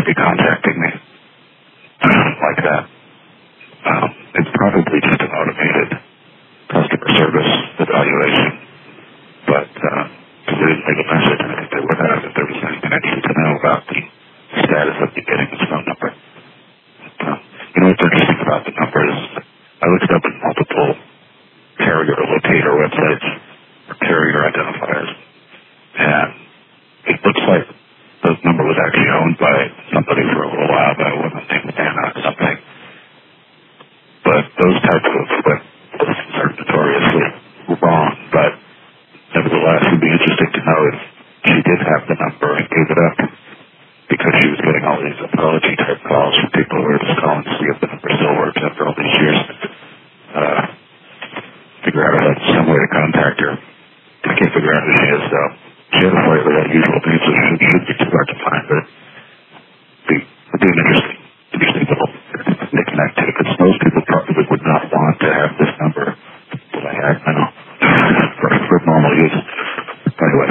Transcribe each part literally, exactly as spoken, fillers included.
would be contacting me like that. Um, it's probably just an automated customer service evaluation, but uh, because they didn't leave a message, I think they would have if there was anything I needed to know about the status of you getting this phone number. But, uh, you know what's interesting about the number is I looked up in multiple carrier locator websites or carrier identifiers, and it looks like the number was actually owned by somebody for a little while, but it wasn't named Anna or something. But those types of web listings are notoriously wrong, but nevertheless, it would be interesting to know if she did have the number and gave it up because she was getting all these apology type calls from people who were just calling to see if the number still works after all these years. Uh, figure out if some way to contact her. I can't figure out who she is, though. She had a slightly unusual name, so it shouldn't be too hard to find, but it'd be, it'd be an interesting, interesting little to connect to, because most people probably would not want to have this number that I had now for, for normal use. Anyway.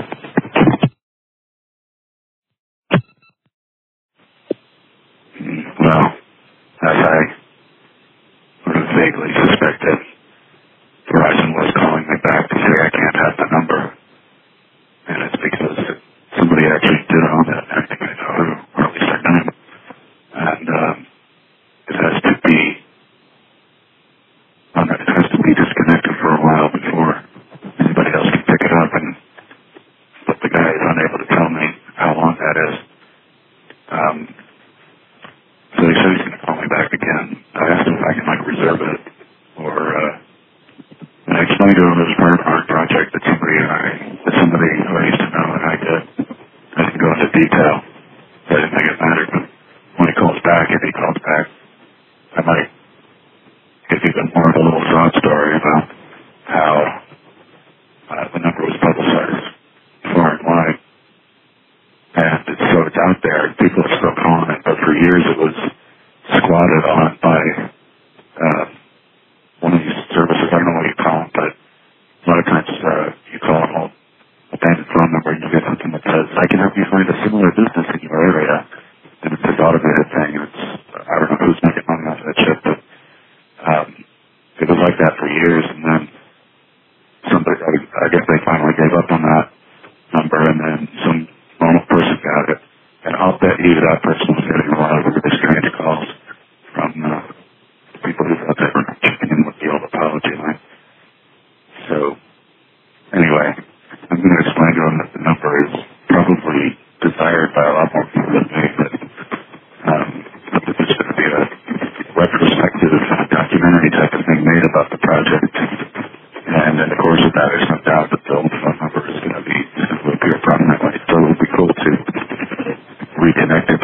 Well, as I sort of vaguely suspected, Verizon was calling me back to say I can't have the number. And it's because somebody actually did own it. I think I know who, or at least I know him. And um, it has to be, um, it has to be disconnected for a while before anybody else can pick it up. And but the guy is unable to tell me how long that is. Um, so he said he's going to call me back again. I asked him if I can like reserve it, or uh, and I explained to him it was part of our project that somebody and I, that somebody who I used to know and I did. I didn't go into detail. I didn't think it mattered, but when he calls back, if he calls back, I might give even more of a little sob story about how uh, the number was publicized far and wide. And it's, so it's out there. People are still calling it, but for years it was squatted on by uh, one of these services. I don't know what you call them, but a lot of times uh, you call an old abandoned phone number and you get something that says, I can help you find a similar business in your area. And it's this automated thing. And it's, I don't know who's making money off that shit, but um, it was like that for years. And then somebody, I, I guess they finally gave up on that number, and then some normal person got it. And I'll bet you that person was getting a lot of really strange calls from uh, people who thought they were checking in with the old apology line. So, anyway, I'm going to explain to him that the number is probably desired by a lot more people than me, but um, that there's going to be a retrospective documentary type of thing made about the project. And in the course of that, there's no doubt that the old phone number is going to be, is going to appear prominently. So it would be cool to reconnect it